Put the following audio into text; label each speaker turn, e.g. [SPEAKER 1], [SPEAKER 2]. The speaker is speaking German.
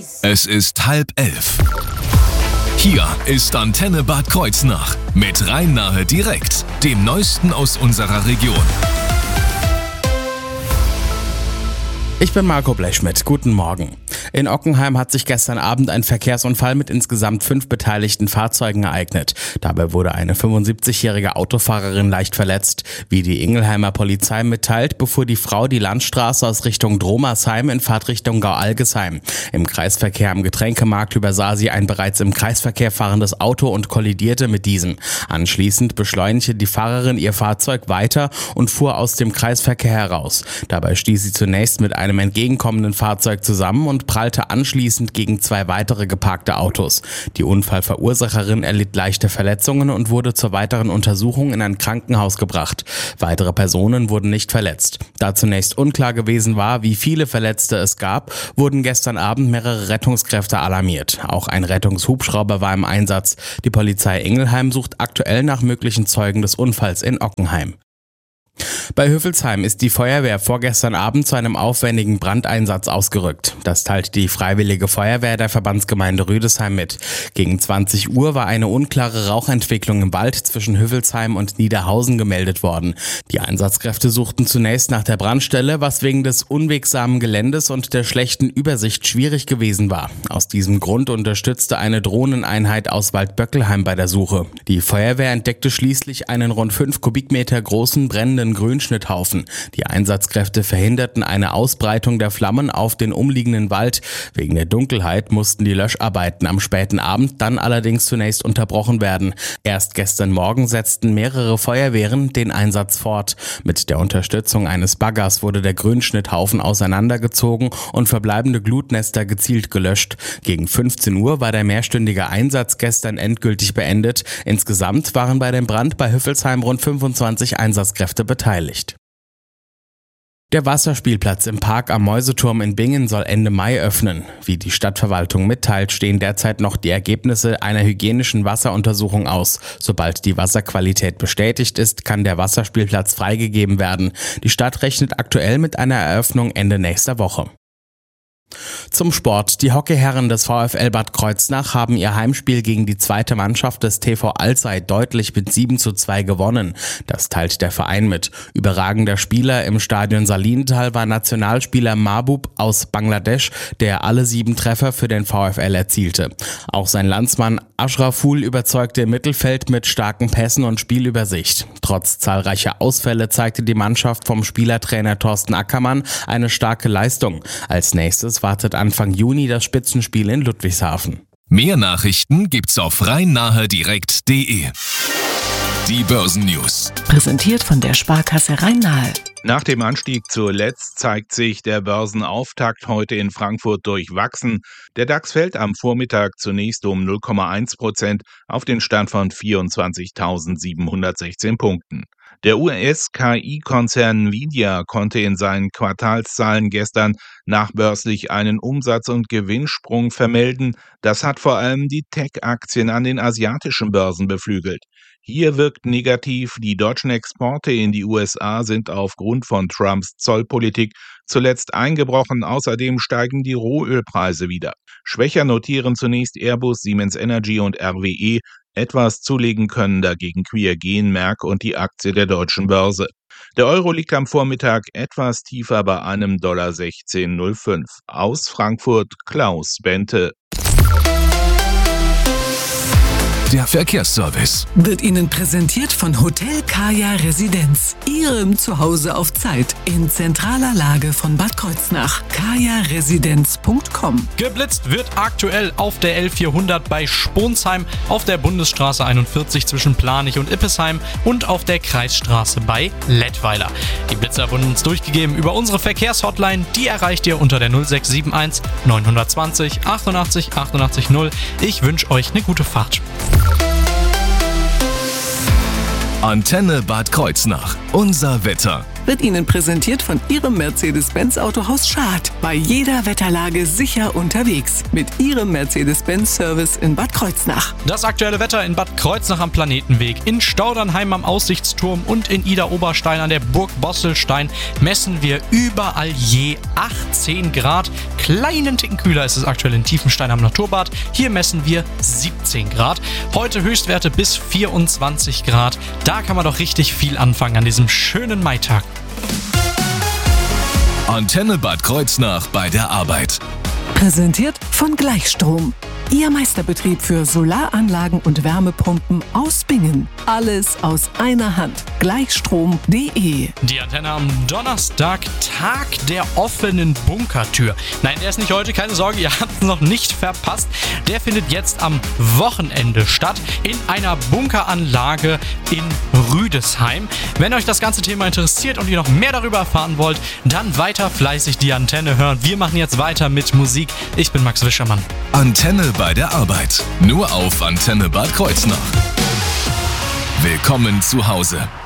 [SPEAKER 1] Es ist 10:30. Hier ist Antenne Bad Kreuznach mit Rhein-Nahe direkt, dem Neuesten aus unserer Region.
[SPEAKER 2] Ich bin Marco Blechschmidt. Guten Morgen. In Ockenheim hat sich gestern Abend ein Verkehrsunfall mit insgesamt 5 beteiligten Fahrzeugen ereignet. Dabei wurde eine 75-jährige Autofahrerin leicht verletzt. Wie die Ingelheimer Polizei mitteilt, befuhr die Frau die Landstraße aus Richtung Dromersheim in Fahrtrichtung Gau-Algesheim. Im Kreisverkehr am Getränkemarkt übersah sie ein bereits im Kreisverkehr fahrendes Auto und kollidierte mit diesem. Anschließend beschleunigte die Fahrerin ihr Fahrzeug weiter und fuhr aus dem Kreisverkehr heraus. Dabei stieß sie zunächst mit einem entgegenkommenden Fahrzeug zusammen und prallte anschließend gegen 2 weitere geparkte Autos. Die Unfallverursacherin erlitt leichte Verletzungen und wurde zur weiteren Untersuchung in ein Krankenhaus gebracht. Weitere Personen wurden nicht verletzt. Da zunächst unklar gewesen war, wie viele Verletzte es gab, wurden gestern Abend mehrere Rettungskräfte alarmiert. Auch ein Rettungshubschrauber war im Einsatz. Die Polizei Ingelheim sucht aktuell nach möglichen Zeugen des Unfalls in Ockenheim. Bei Hüffelsheim ist die Feuerwehr vorgestern Abend zu einem aufwendigen Brandeinsatz ausgerückt. Das teilt die Freiwillige Feuerwehr der Verbandsgemeinde Rüdesheim mit. Gegen 20 Uhr war eine unklare Rauchentwicklung im Wald zwischen Hüffelsheim und Niederhausen gemeldet worden. Die Einsatzkräfte suchten zunächst nach der Brandstelle, was wegen des unwegsamen Geländes und der schlechten Übersicht schwierig gewesen war. Aus diesem Grund unterstützte eine Drohneneinheit aus Waldböckelheim bei der Suche. Die Feuerwehr entdeckte schließlich einen rund 5 Kubikmeter großen brennenden Grünschnitthaufen. Die Einsatzkräfte verhinderten eine Ausbreitung der Flammen auf den umliegenden Wald. Wegen der Dunkelheit mussten die Löscharbeiten am späten Abend dann allerdings zunächst unterbrochen werden. Erst gestern Morgen setzten mehrere Feuerwehren den Einsatz fort. Mit der Unterstützung eines Baggers wurde der Grünschnitthaufen auseinandergezogen und verbleibende Glutnester gezielt gelöscht. Gegen 15 Uhr war der mehrstündige Einsatz gestern endgültig beendet. Insgesamt waren bei dem Brand bei Hüffelsheim rund 25 Einsatzkräfte beteiligt. Der Wasserspielplatz im Park am Mäuseturm in Bingen soll Ende Mai öffnen. Wie die Stadtverwaltung mitteilt, stehen derzeit noch die Ergebnisse einer hygienischen Wasseruntersuchung aus. Sobald die Wasserqualität bestätigt ist, kann der Wasserspielplatz freigegeben werden. Die Stadt rechnet aktuell mit einer Eröffnung Ende nächster Woche. Zum Sport. Die Hockeyherren des VfL Bad Kreuznach haben ihr Heimspiel gegen die zweite Mannschaft des TV Alzey deutlich mit 7:2 gewonnen. Das teilt der Verein mit. Überragender Spieler im Stadion Salintal war Nationalspieler Mahbub aus Bangladesch, der alle 7 Treffer für den VfL erzielte. Auch sein Landsmann Ashraful überzeugte im Mittelfeld mit starken Pässen und Spielübersicht. Trotz zahlreicher Ausfälle zeigte die Mannschaft vom Spielertrainer Thorsten Ackermann eine starke Leistung. Als nächstes wartet Anfang Juni das Spitzenspiel in Ludwigshafen.
[SPEAKER 1] Mehr Nachrichten gibt's auf rhein-nahe-direkt.de. Die Börsennews.
[SPEAKER 3] Präsentiert von der Sparkasse Rhein-Nahe.
[SPEAKER 4] Nach dem Anstieg zuletzt zeigt sich der Börsenauftakt heute in Frankfurt durchwachsen. Der DAX fällt am Vormittag zunächst um 0,1% auf den Stand von 24.716 Punkten. Der US-KI-Konzern Nvidia konnte in seinen Quartalszahlen gestern nachbörslich einen Umsatz- und Gewinnsprung vermelden. Das hat vor allem die Tech-Aktien an den asiatischen Börsen beflügelt. Hier wirkt negativ, die deutschen Exporte in die USA sind aufgrund von Trumps Zollpolitik zuletzt eingebrochen. Außerdem steigen die Rohölpreise wieder. Schwächer notieren zunächst Airbus, Siemens Energy und RWE. Etwas zulegen können dagegen Queergen, Merck und die Aktie der deutschen Börse. Der Euro liegt am Vormittag etwas tiefer bei einem $16,05. Aus Frankfurt Klaus Bente.
[SPEAKER 1] Der Verkehrsservice
[SPEAKER 3] Wird Ihnen präsentiert von Hotel Kaya Residenz. Ihrem Zuhause auf Zeit in zentraler Lage von Bad Kreuznach. kajaresidenz.com.
[SPEAKER 5] Geblitzt wird aktuell auf der L400 bei Sponsheim, auf der Bundesstraße 41 zwischen Planich und Ippesheim und auf der Kreisstraße bei Lettweiler. Die Blitzer wurden uns durchgegeben über unsere Verkehrshotline. Die erreicht ihr unter der 0671 920 88 88 0. Ich wünsche euch eine gute Fahrt.
[SPEAKER 1] Antenne Bad Kreuznach. Unser Wetter.
[SPEAKER 3] Wird Ihnen präsentiert von Ihrem Mercedes-Benz Autohaus Schad. Bei jeder Wetterlage sicher unterwegs. Mit Ihrem Mercedes-Benz-Service in Bad Kreuznach.
[SPEAKER 5] Das aktuelle Wetter in Bad Kreuznach am Planetenweg, in Staudernheim am Aussichtsturm und in Ida-Oberstein an der Burg Bosselstein messen wir überall je 18 Grad. kleinen Ticken kühler ist es aktuell in Tiefenstein am Naturbad. Hier messen wir 17 Grad. Heute Höchstwerte bis 24 Grad. Da kann man doch richtig viel anfangen an diesem schönen Maitag.
[SPEAKER 1] Antenne Bad Kreuznach bei der Arbeit.
[SPEAKER 3] Präsentiert von Gleichstrom. Ihr Meisterbetrieb für Solaranlagen und Wärmepumpen aus Bingen. Alles aus einer Hand. Gleichstrom.de.
[SPEAKER 5] Die Antenne am Donnerstag, Tag der offenen Bunkertür. Nein, der ist nicht heute, keine Sorge, ihr habt es noch nicht verpasst. Der findet jetzt am Wochenende statt in einer Bunkeranlage in Rüdesheim. Wenn euch das ganze Thema interessiert und ihr noch mehr darüber erfahren wollt, dann weiter fleißig die Antenne hören. Wir machen jetzt weiter mit Musik. Ich bin Max Wischermann.
[SPEAKER 1] Antenne bei der Arbeit. Nur auf Antenne Bad Kreuznach. Willkommen zu Hause.